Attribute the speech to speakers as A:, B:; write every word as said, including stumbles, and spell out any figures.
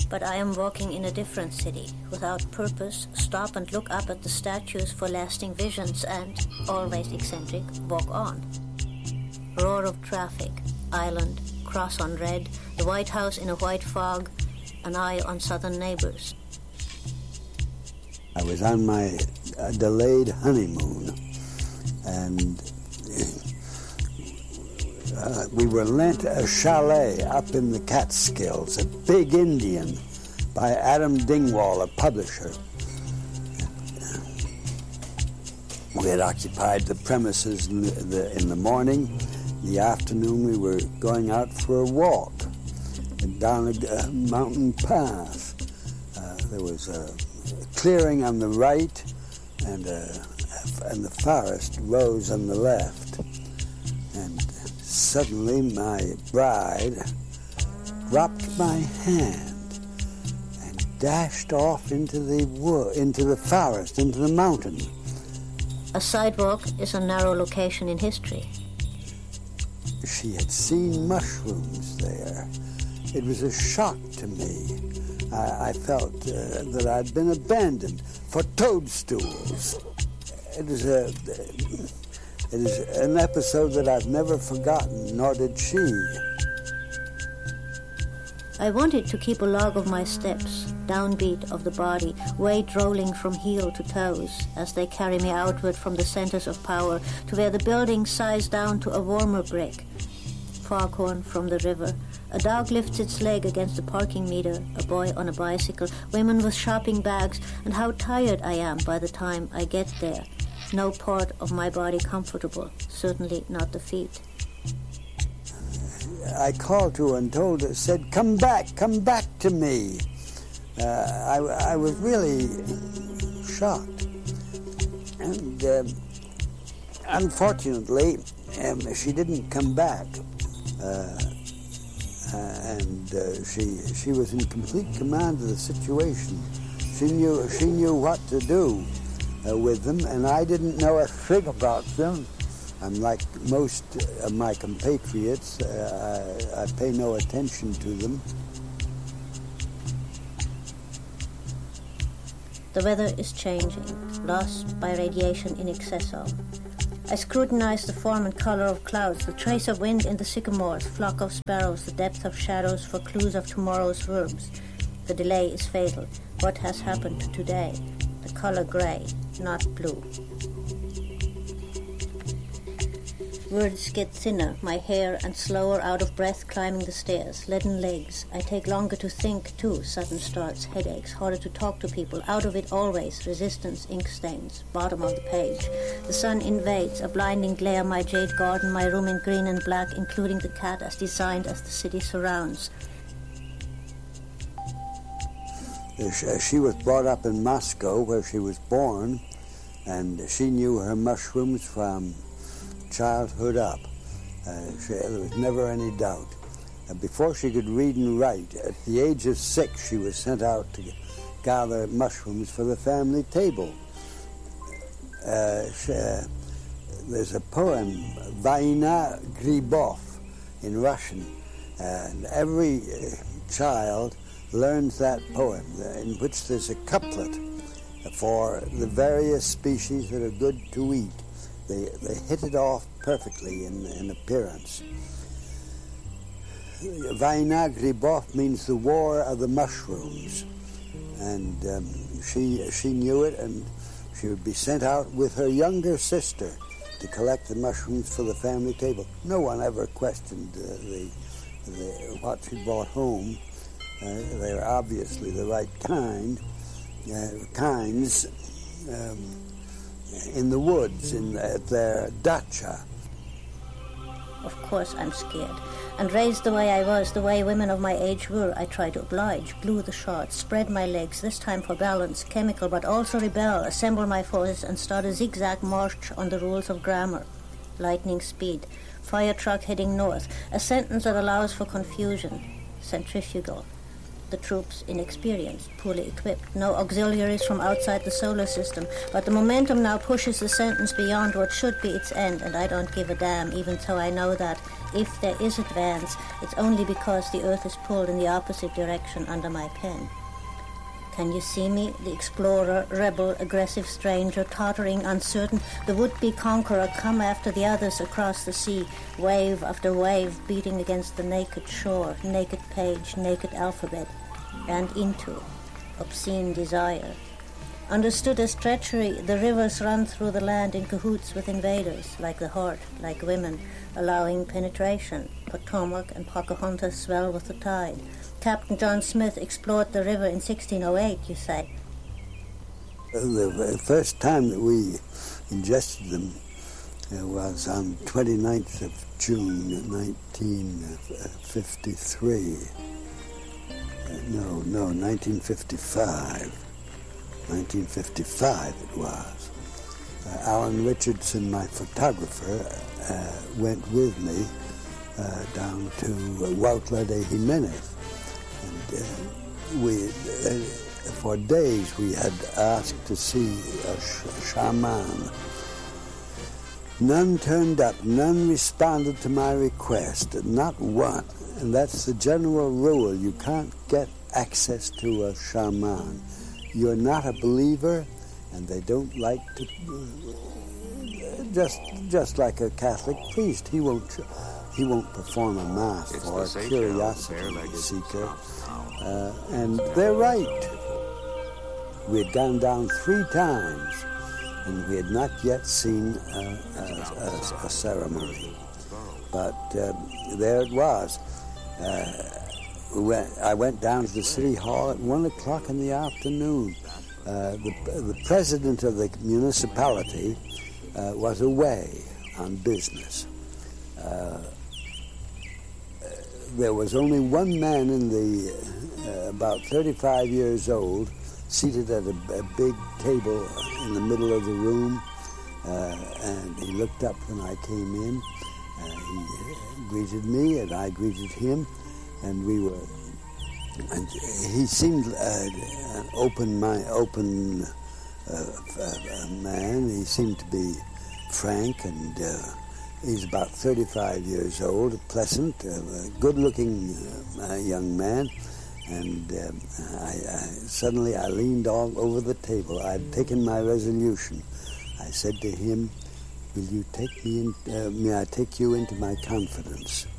A: But I am walking in a different city, without purpose, stop and look up at the statues for lasting visions and, always eccentric, walk on. Roar of traffic, island, cross on red, the White House in a white fog, an eye on southern neighbors.
B: I was on my uh, delayed honeymoon, and uh, we were lent a chalet up in the Catskills, a big Indian, by Adam Dingwall, a publisher. We had occupied the premises in the, the, in the morning. In the afternoon, we were going out for a walk down a, a mountain path. Uh, there was a clearing on the right, and uh, and the forest rose on the left. And suddenly my bride dropped my hand and dashed off into the wood, into the forest, into the mountain.
A: A sidewalk is a narrow location in history.
B: She had seen mushrooms there. It was a shock to me. I, I felt uh, that I'd been abandoned for toadstools. It was a, it is an episode that I've never forgotten, nor did she.
A: I wanted to keep a log of my steps, downbeat of the body, weight rolling from heel to toes as they carry me outward from the centers of power to where the building sighs down to a warmer brick. Foghorn from the river. A dog lifts its leg against the parking meter, a boy on a bicycle, women with shopping bags, and how tired I am by the time I get there. No part of my body comfortable, certainly not the feet.
B: I called to her and told her, said, come back, come back to me. Uh, I, I was really shocked. And uh, unfortunately, um, she didn't come back. Uh, Uh, and uh, she she was in complete command of the situation. She knew she knew what to do uh, with them, and I didn't know a thing about them. I'm like most of my compatriots. Uh, I, I pay no attention to them.
A: The weather is changing, lost by radiation in excesso. I scrutinize the form and color of clouds, the trace of wind in the sycamores, flock of sparrows, the depth of shadows for clues of tomorrow's verbs. The delay is fatal. What has happened today? The color gray, not blue. Words get thinner, my hair, and slower out of breath climbing the stairs, leaden legs. I take longer to think, too. Sudden starts, headaches, harder to talk to people. Out of it always, resistance, ink stains. Bottom of the page. The sun invades, a blinding glare, my jade garden, my room in green and black, including the cat as designed as the city surrounds.
B: She was brought up in Moscow, where she was born, and she knew her mushrooms from childhood up. Uh, she, there was never any doubt. Uh, before she could read and write, at the age of six, she was sent out to gather mushrooms for the family table. Uh, she, uh, there's a poem, Vaina Gribov, in Russian, and every uh, child learns that poem, in which there's a couplet for the various species that are good to eat. They, they hit it off perfectly in, in appearance. Vaina Gribov means the war of the mushrooms. And um, she, she knew it, and she would be sent out with her younger sister to collect the mushrooms for the family table. No one ever questioned uh, the, the, what she brought home. Uh, they were obviously the right kind, uh, kinds. Um, in the woods, in the, their dacha.
A: Of course I'm scared. And raised the way I was, the way women of my age were, I try to oblige, glue the shots, spread my legs, this time for balance, chemical, but also rebel, assemble my forces, and start a zigzag march on the rules of grammar. Lightning speed, fire truck heading north, a sentence that allows for confusion, centrifugal. the troops inexperienced, poorly equipped, no auxiliaries from outside the solar system. But the momentum now pushes the sentence beyond what should be its end, and I don't give a damn, even though I know that if there is advance, it's only because the Earth is pulled in the opposite direction under my pen. Can you see me, the explorer, rebel, aggressive stranger, tottering, uncertain, the would-be conqueror come after the others across the sea, wave after wave beating against the naked shore, naked page, naked alphabet, and into obscene desire. Understood as treachery, the rivers run through the land in cahoots with invaders, like the Horde, like women, allowing penetration. Potomac and Pocahontas swell with the tide. Captain John Smith explored the river in sixteen oh eight, you say?
B: The first time that we ingested them uh, was on twenty-ninth of June, nineteen fifty-three. Uh, no, no, nineteen fifty-five. nineteen fifty-five it was. Uh, Alan Richardson, my photographer, uh, went with me uh, down to uh, Huautla de Jimenez. And uh, we, uh, for days, we had asked to see a, sh- a shaman. None turned up, none responded to my request, not one. And that's the general rule. You can't get access to a shaman. You're not a believer, and they don't like to. Just, just like a Catholic priest, he won't, he won't perform a mass it's for a curiosity seeker, uh, and they're right. We had gone down three times, and we had not yet seen a, a, a, a ceremony. But uh, there it was. Uh, I went down to the city hall at one o'clock in the afternoon. Uh, the, the president of the municipality uh, was away on business. Uh, there was only one man in the, uh, about thirty-five years old, seated at a, a big table in the middle of the room, uh, and he looked up when I came in. Uh, he greeted me, and I greeted him. And we were, and he seemed uh, an open, my open uh, uh, man. He seemed to be frank, and uh, he's about thirty-five years old, a pleasant, uh, good-looking uh, young man. And um, I, I, suddenly I leaned all over the table. I'd taken my resolution. I said to him, "Will you take me in? Uh, may I take you into my confidence?"